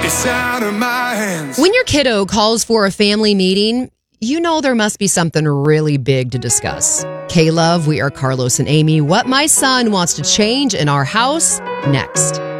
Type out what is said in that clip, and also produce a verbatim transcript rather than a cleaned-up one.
It's out of my hands. When your kiddo calls for a family meeting, you know there must be something really big to discuss. K-Love, we are Carlos and Amy. What my son wants to change in our house next.